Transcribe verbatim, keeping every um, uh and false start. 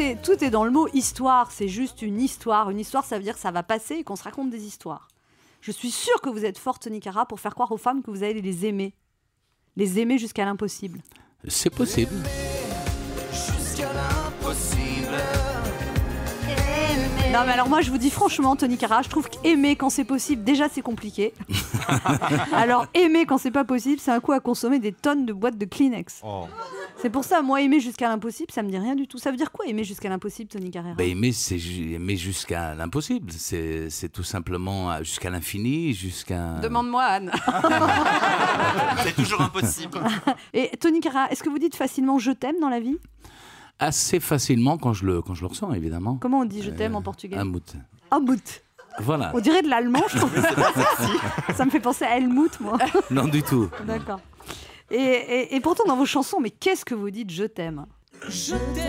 est, tout est dans le mot histoire. C'est juste une histoire. Une histoire, ça veut dire que ça va passer et qu'on se raconte des histoires. Je suis sûre que vous êtes forte, Tony Cara, pour faire croire aux femmes que vous allez les aimer. Les aimer jusqu'à l'impossible. C'est possible. Jusqu'à l'impossible. Non mais alors moi je vous dis franchement, Tony Cara, je trouve qu'aimer quand c'est possible, déjà c'est compliqué. Alors aimer quand c'est pas possible, c'est un coup à consommer des tonnes de boîtes de Kleenex. Oh. C'est pour ça, moi aimer jusqu'à l'impossible, ça me dit rien du tout. Ça veut dire quoi aimer jusqu'à l'impossible, Tony Carrera? Ben, aimer, c'est ju- aimer jusqu'à l'impossible. C'est, c'est tout simplement euh, jusqu'à l'infini, jusqu'à... Demande-moi Anne. C'est toujours impossible. Et Tony Carrera, est-ce que vous dites facilement je t'aime dans la vie? Assez facilement quand je le, quand je le ressens, évidemment. Comment on dit je t'aime en portugais? Helmut. Helmut. Voilà. On dirait de l'allemand, je trouve. Ça me fait penser à Helmut, moi. Non, du tout. D'accord. Et, et, et pourtant, dans vos chansons, mais qu'est-ce que vous dites je t'aime? Je t'aime.